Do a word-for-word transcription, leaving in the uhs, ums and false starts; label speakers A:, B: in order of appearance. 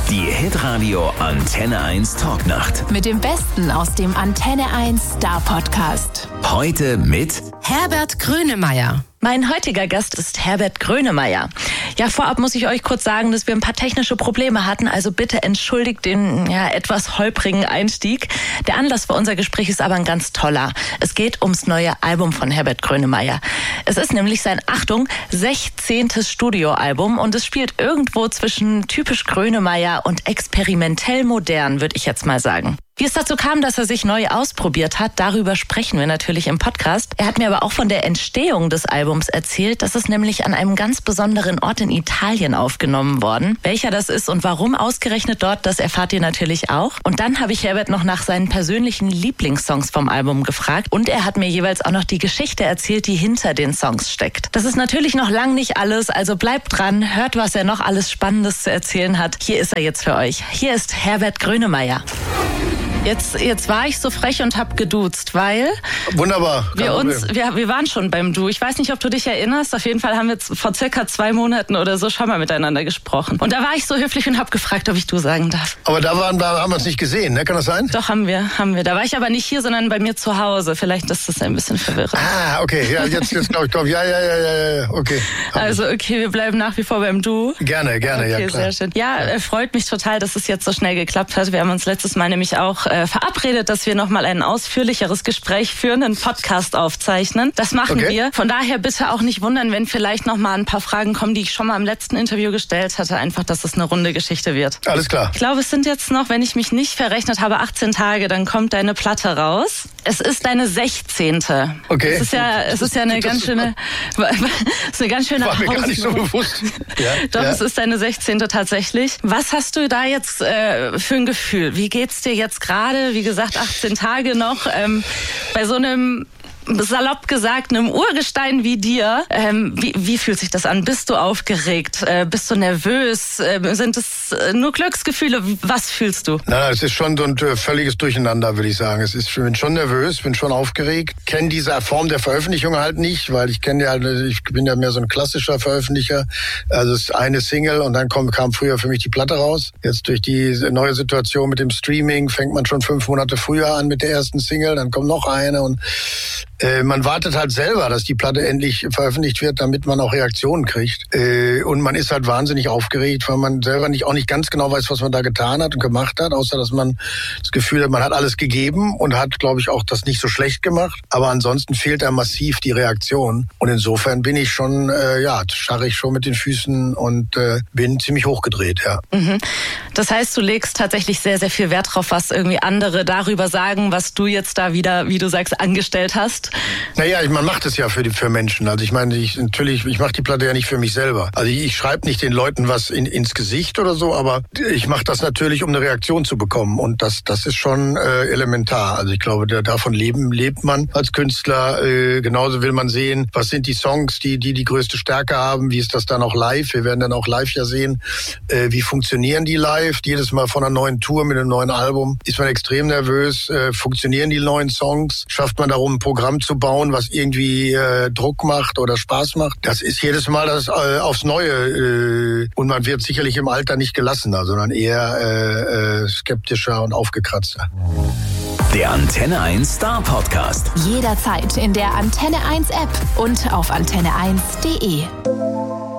A: Die Hitradio Antenne eins Talknacht.
B: Mit dem Besten aus dem Antenne eins Star Podcast.
A: Heute mit
B: Herbert Grönemeyer.
C: Mein heutiger Gast ist Herbert Grönemeyer. Ja, vorab muss ich euch kurz sagen, dass wir ein paar technische Probleme hatten, also bitte entschuldigt den ja, etwas holprigen Einstieg. Der Anlass für unser Gespräch ist aber ein ganz toller. Es geht ums neue Album von Herbert Grönemeyer. Es ist nämlich sein, Achtung, sechzehntes Studioalbum und es spielt irgendwo zwischen typisch Grönemeyer und experimentell modern, würde ich jetzt mal sagen. Wie es dazu kam, dass er sich neu ausprobiert hat, darüber sprechen wir natürlich im Podcast. Er hat mir aber auch von der Entstehung des Albums erzählt. Das ist nämlich an einem ganz besonderen Ort in Italien aufgenommen worden. Welcher das ist und warum ausgerechnet dort, das erfahrt ihr natürlich auch. Und dann habe ich Herbert noch nach seinen persönlichen Lieblingssongs vom Album gefragt. Und er hat mir jeweils auch noch die Geschichte erzählt, die hinter den Songs steckt. Das ist natürlich noch lang nicht alles, also bleibt dran, hört, was er noch alles Spannendes zu erzählen hat. Hier ist er jetzt für euch. Hier ist Herbert Grönemeyer. Jetzt, jetzt war ich so frech und hab geduzt, weil
D: Wunderbar,
C: wir uns, wir, wir waren schon beim Du. Ich weiß nicht, ob du dich erinnerst. Auf jeden Fall haben wir vor circa zwei Monaten oder so schon mal miteinander gesprochen. Und da war ich so höflich und hab gefragt, ob ich Du sagen darf.
D: Aber da waren wir, haben wir uns nicht gesehen, ne? Kann das sein?
C: Doch, haben wir, haben wir. Da war ich aber nicht hier, sondern bei mir zu Hause. Vielleicht ist das ein bisschen verwirrend.
D: Ah, okay, ja, jetzt, jetzt glaube ich, glaub, ja, ja, ja, ja, ja, okay.
C: Also, okay, wir bleiben nach wie vor beim Du.
D: Gerne, gerne,
C: okay,
D: ja, klar.
C: Sehr schön. Ja, äh, freut mich total, dass es jetzt so schnell geklappt hat. Wir haben uns letztes Mal nämlich auch äh, verabredet, dass wir nochmal ein ausführlicheres Gespräch führen, einen Podcast aufzeichnen. Das machen
D: okay.
C: wir. Von daher bitte auch nicht wundern, wenn vielleicht nochmal ein paar Fragen kommen, die ich schon mal im letzten Interview gestellt hatte. Einfach, dass es eine runde Geschichte wird.
D: Alles klar.
C: Ich glaube, es sind jetzt noch, wenn ich mich nicht verrechnet habe, achtzehn Tage, dann kommt deine Platte raus. Es ist deine sechzehnte.
D: Okay.
C: Es ist ja, es ist ja eine ganz schöne, es ist eine ganz schöne
D: War mir gar nicht so bewusst. Ja,
C: Doch,
D: ja.
C: es ist deine sechzehnte tatsächlich. Was hast du da jetzt äh, für ein Gefühl? Wie geht's dir jetzt gerade? Wie gesagt, achtzehn Tage noch. Ähm, bei so einem, salopp gesagt, einem Urgestein wie dir, ähm, wie, wie fühlt sich das an? Bist du aufgeregt? Äh, bist du nervös? Äh, sind es äh, nur Glücksgefühle? Was fühlst du?
D: Nein, es ist schon so ein äh, völliges Durcheinander, würde ich sagen. Es ist, ich bin schon nervös, bin schon aufgeregt. Kenne diese Form der Veröffentlichung halt nicht, weil ich kenne ja, ich bin ja mehr so ein klassischer Veröffentlicher. Also es ist eine Single und dann kommt, kam früher für mich die Platte raus. Jetzt durch die neue Situation mit dem Streaming fängt man schon fünf Monate früher an mit der ersten Single, dann kommt noch eine und äh, man wartet halt selber, dass die Platte endlich veröffentlicht wird, damit man auch Reaktionen kriegt. Äh, und man ist halt wahnsinnig aufgeregt, weil man selber nicht auch nicht ganz genau weiß, was man da getan hat und gemacht hat, außer dass man das Gefühl hat, man hat alles gegeben und hat, glaube ich, auch das nicht so schlecht gemacht. Aber ansonsten fehlt da massiv die Reaktion. Und insofern bin ich schon, äh, ja, scharre ich schon mit den Füßen und äh, bin ziemlich hochgedreht, ja.
C: Mhm. Das heißt, du legst tatsächlich sehr, sehr viel Wert drauf, was irgendwie andere darüber sagen, was du jetzt da wieder, wie du sagst, angestellt hast.
D: Naja, man macht es ja für die für Menschen. Also ich meine, ich natürlich, ich mache die Platte ja nicht für mich selber. Also ich, ich schreibe nicht den Leuten was in, ins Gesicht oder so, aber ich mache das natürlich, um eine Reaktion zu bekommen. Und das, das ist schon äh, elementar. Also ich glaube, da, davon leben, lebt man als Künstler. Äh, genauso will man sehen, was sind die Songs, die, die die größte Stärke haben. Wie ist das dann auch live? Wir werden dann auch live ja sehen, äh, wie funktionieren die live. Jedes Mal von einer neuen Tour mit einem neuen Album ist man extrem nervös. Äh, funktionieren die neuen Songs? Schafft man darum, ein Programm zu bauen, was irgendwie äh, Druck macht oder Spaß macht? Das ist jedes Mal das äh, aufs Neue. Äh, und man wird sicherlich im Alter nicht gelassener, sondern eher äh, äh, skeptischer und aufgekratzter.
A: Der Antenne eins Star Podcast.
B: Jederzeit in der Antenne eins App und auf antenne eins punkt de.